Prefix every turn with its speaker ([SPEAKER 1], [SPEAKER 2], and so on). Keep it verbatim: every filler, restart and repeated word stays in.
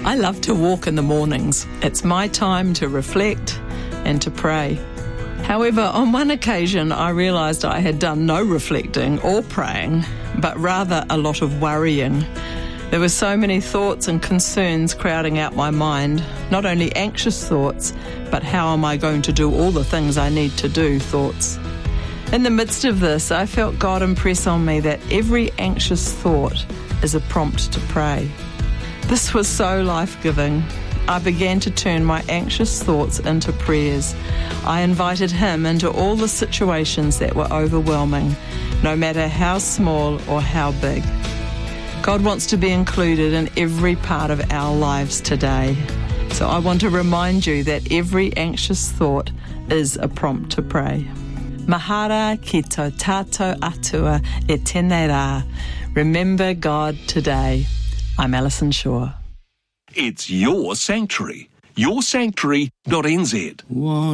[SPEAKER 1] I love to walk in the mornings. It's my time to reflect and to pray. However, on one occasion, I realised I had done no reflecting or praying, but rather a lot of worrying. There were so many thoughts and concerns crowding out my mind, not only anxious thoughts, but how am I going to do all the things I need to do thoughts. In the midst of this, I felt God impress on me that every anxious thought is a prompt to pray. This was so life-giving. I began to turn my anxious thoughts into prayers. I invited Him into all the situations that were overwhelming, no matter how small or how big. God wants to be included in every part of our lives today. So I want to remind you that every anxious thought is a prompt to pray. Mahara ki tō tātou atua e tēnei rā. Remember God today. I'm Alison Shaw.
[SPEAKER 2] It's your sanctuary. your sanctuary dot n z.